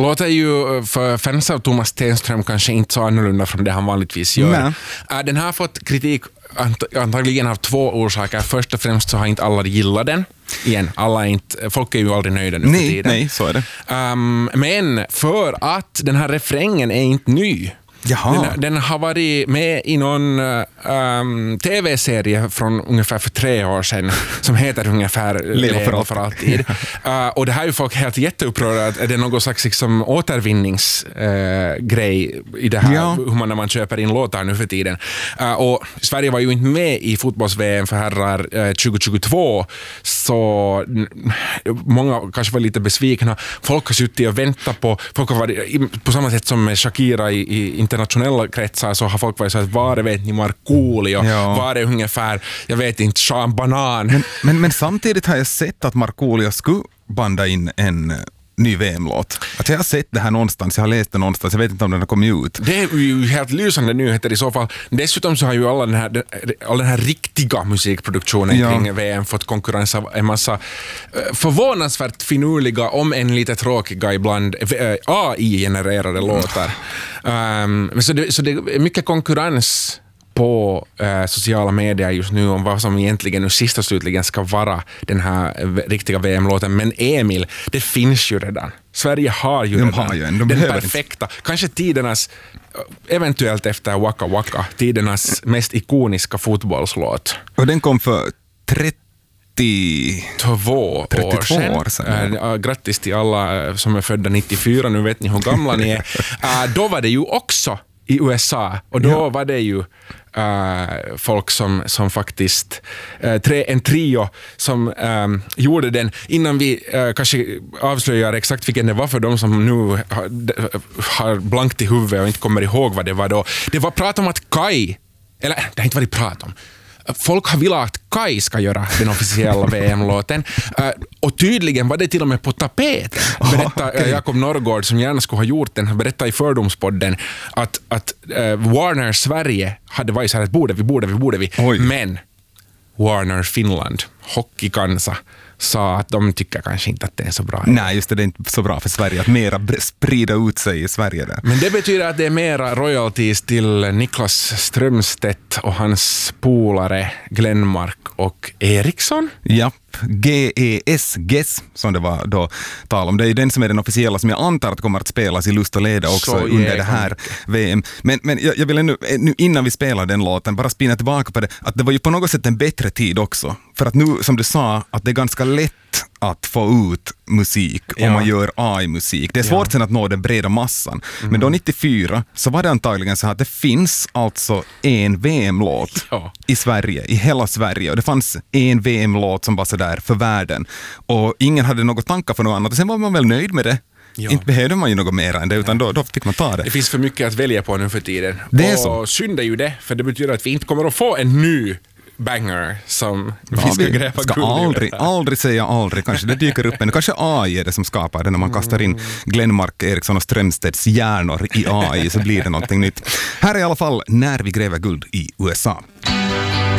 Låter ju för fans av Thomas Stenström kanske inte så annorlunda från det han vanligtvis gör. Den har fått kritik antagligen av 2 orsaker. Först och främst så har inte alla gillat den. Igen, folk är ju aldrig nöjda nu för tiden. Nej, så är det. Men för att den här refrängen är inte ny. Den har varit med i någon tv-serie från ungefär för 3 år sedan som heter ungefär Leva för alltid. Och det här är ju folk helt jätteupprörda att det är någon slags liksom återvinningsgrej i det här hur man köper in låtar nu för tiden. Och Sverige var ju inte med i fotbolls-VM för herrar 2022, så många kanske var lite besvikna. Folk har suttit och väntat folk har varit på samma sätt som med Shakira i internationella kretsar, så har folk varit så att var är vet ni Markoolio, var är ungefär, jag vet inte, Sean Banan. Men samtidigt har jag sett att Markoolio skulle banda in en ny VM-låt. Att jag har sett det här någonstans, jag har läst det någonstans, jag vet inte om den har kommit ut. Det är ju helt lysande nyheter i så fall. Dessutom så har ju all den här riktiga musikproduktionen kring VM fått konkurrens av en massa förvånansvärt finurliga, om en lite tråkiga ibland, AI-genererade låtar. Så det är mycket konkurrens på sociala medier just nu om vad som egentligen nu sist och slutligen ska vara den här riktiga VM-låten. Men Emil, det finns ju redan. Sverige har ju redan den perfekta, kanske tidernas, eventuellt efter Waka Waka, tidernas mest ikoniska fotbollslåt. Och den kom för 32 år sedan. Grattis till alla som är födda 94, nu vet ni hur gamla ni är. Då var det ju också i USA, och då var det ju folk som faktiskt en trio som gjorde den. Innan vi kanske avslöjar exakt vilken det var för de som nu har blankt i huvudet och inte kommer ihåg vad det var då. Det var prat om att Kai, eller det har inte varit prat om, folk har velat att Kai ska göra den officiella VM-låten. Och tydligen var det till och med på tapeten. Berättar Jakob Norrgård, som gärna skulle ha gjort den, berättade i Fördomspodden att Warner Sverige hade varit så här att borde vi. Oj. Men Warner Finland, hockeykansa, sa att de tycker kanske inte att det är så bra. Nej, just det är inte så bra för Sverige att mera sprida ut sig i Sverige där. Men det betyder att det är mera royalties till Niklas Strömstedt och hans polare Glenmark och Eriksson. Ja, GES, som det var då tal om. Det är den som är den officiella, som jag antar att kommer att spelas i Lust och Leda också under det här VM. Men jag vill nu innan vi spelar den låten bara spinna tillbaka på det, att det var ju på något sätt en bättre tid också. För att nu, som du sa, att det är ganska lätt att få ut musik om man gör AI-musik. Det är svårt sen att nå den breda massan. Men då 94 så var det antagligen så att det finns alltså en VM-låt i Sverige, i hela Sverige. Och det fanns en VM-låt som var så där för världen. Och ingen hade något tankar för något annat. Och sen var man väl nöjd med det. Ja. Inte behövde man ju något mer än det, utan då fick man ta det. Det finns för mycket att välja på nu för tiden. Det är så. Och synd är ju det, för det betyder att vi inte kommer att få en ny banger som vi ska gräva aldrig säga aldrig. Kanske det dyker upp en. Kanske AI är det som skapar det när man kastar in Glenmark, Eriksson och Strömstedts hjärnor i AI, så blir det någonting nytt. Här är i alla fall När vi gräver guld i USA.